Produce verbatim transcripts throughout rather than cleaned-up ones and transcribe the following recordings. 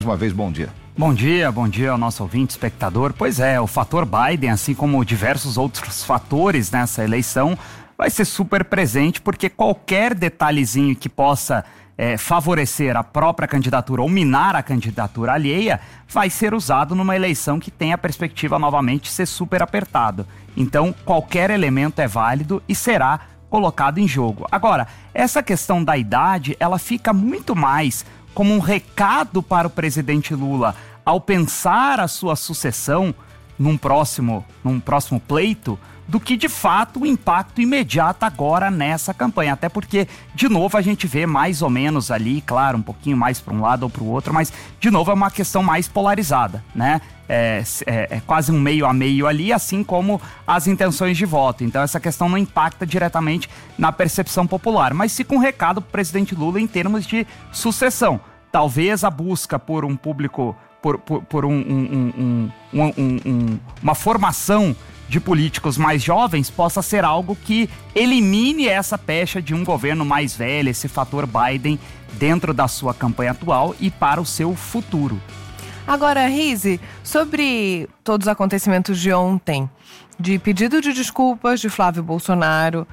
uma vez, bom dia. Bom dia, bom dia ao nosso ouvinte, espectador. Pois é, o fator Biden, assim como diversos outros fatores nessa eleição, vai ser super presente, porque qualquer detalhezinho que possa é, favorecer a própria candidatura ou minar a candidatura alheia vai ser usado numa eleição que tem a perspectiva novamente de ser super apertado. Então, qualquer elemento é válido e será colocado em jogo. Agora, essa questão da idade, ela fica muito mais como um recado para o presidente Lula ao pensar a sua sucessão num próximo, num próximo pleito, do que de fato o impacto imediato agora nessa campanha. Até porque, de novo, a gente vê mais ou menos ali, claro, um pouquinho mais para um lado ou para o outro, mas de novo é uma questão mais polarizada, né? É, é, é quase um meio a meio ali, assim como as intenções de voto. Então essa questão não impacta diretamente na percepção popular, mas fica um recado para o presidente Lula em termos de sucessão. Talvez a busca por um público, por, por, por um, um, um, um, um, um, uma formação de políticos mais jovens possa ser algo que elimine essa pecha de um governo mais velho, esse fator Biden, dentro da sua campanha atual e para o seu futuro. Agora, Rizzi, sobre todos os acontecimentos de ontem, de pedido de desculpas de Flávio Bolsonaro,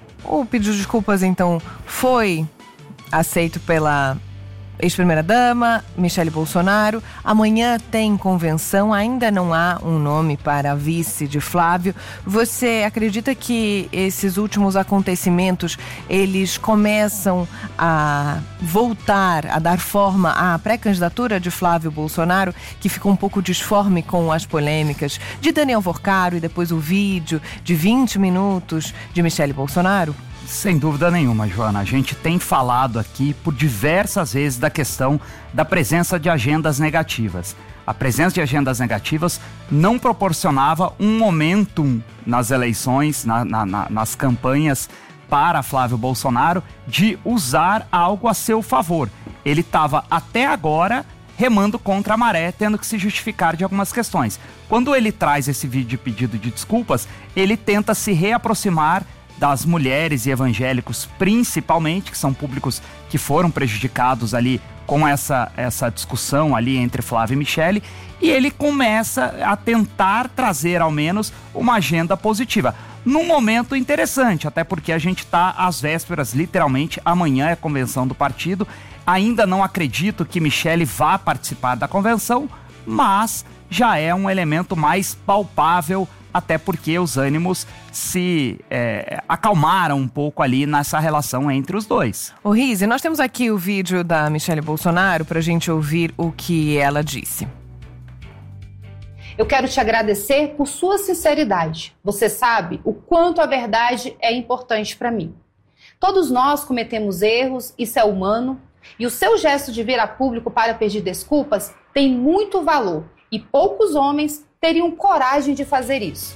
o pedido de desculpas, então, foi aceito pela ex-primeira-dama, Michele Bolsonaro. Amanhã tem convenção, ainda não há um nome para vice de Flávio. Você acredita que esses últimos acontecimentos, eles começam a voltar, a dar forma à pré-candidatura de Flávio Bolsonaro, que ficou um pouco disforme com as polêmicas de Daniel Vorcaro e depois o vídeo de vinte minutos de Michele Bolsonaro? Sem dúvida nenhuma, Joana. A gente tem falado aqui por diversas vezes da questão da presença de agendas negativas. A presença de agendas negativas não proporcionava um momentum nas eleições, na, na, na, nas campanhas para Flávio Bolsonaro de usar algo a seu favor. Ele estava até agora remando contra a maré, tendo que se justificar de algumas questões. Quando ele traz esse vídeo de pedido de desculpas, ele tenta se reaproximar das mulheres e evangélicos, principalmente, que são públicos que foram prejudicados ali com essa, essa discussão ali entre Flávio e Michele, e ele começa a tentar trazer, ao menos, uma agenda positiva. Num momento interessante, até porque a gente está às vésperas, literalmente, amanhã é a convenção do partido, ainda não acredito que Michele vá participar da convenção, mas já é um elemento mais palpável, até porque os ânimos se é, acalmaram um pouco ali nessa relação entre os dois. Ô Rizzi, nós temos aqui o vídeo da Michele Bolsonaro para a gente ouvir o que ela disse. Eu quero te agradecer por sua sinceridade. Você sabe o quanto a verdade é importante para mim. Todos nós cometemos erros, isso é humano, e o seu gesto de vir a público para pedir desculpas tem muito valor, e poucos homens teriam coragem de fazer isso.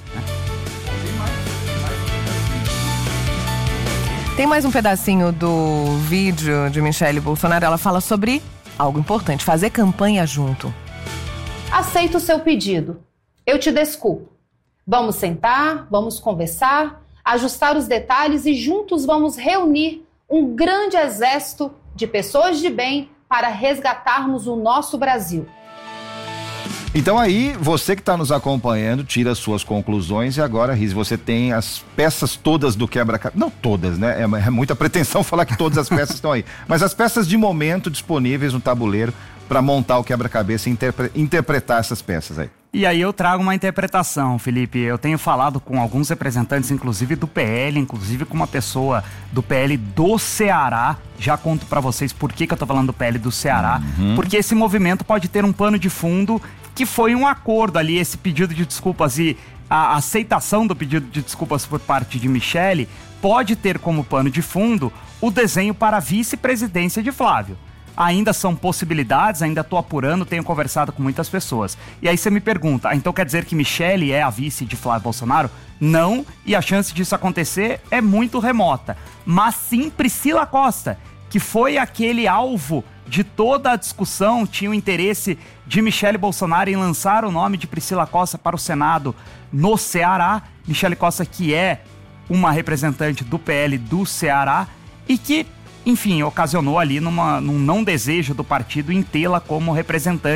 Tem mais um pedacinho do vídeo de Michele Bolsonaro. Ela fala sobre algo importante, fazer campanha junto. Aceito o seu pedido. Eu te desculpo. Vamos sentar, vamos conversar, ajustar os detalhes e juntos vamos reunir um grande exército de pessoas de bem para resgatarmos o nosso Brasil. Então aí, você que está nos acompanhando, tira as suas conclusões e agora, Riz, você tem as peças todas do quebra-cabeça, não todas, né? É, é muita pretensão falar que todas as peças estão aí, mas as peças de momento disponíveis no tabuleiro para montar o quebra-cabeça e interpre- interpretar essas peças aí. E aí eu trago uma interpretação, Felipe. Eu tenho falado com alguns representantes, inclusive do P L, inclusive com uma pessoa do P L do Ceará. Já conto pra vocês por que, que eu tô falando do P L do Ceará. Uhum. Porque esse movimento pode ter um pano de fundo que foi um acordo ali, esse pedido de desculpas e a aceitação do pedido de desculpas por parte de Michele pode ter como pano de fundo o desenho para a vice-presidência de Flávio. Ainda são possibilidades, ainda estou apurando, tenho conversado com muitas pessoas. E aí você me pergunta, ah, então quer dizer que Michele é a vice de Flávio Bolsonaro? Não, e a chance disso acontecer é muito remota. Mas sim Priscila Costa, que foi aquele alvo de toda a discussão, tinha o interesse de Michele Bolsonaro em lançar o nome de Priscila Costa para o Senado no Ceará. Michele Costa, que é uma representante do P L do Ceará e que enfim, ocasionou ali numa, num não desejo do partido em tê-la como representante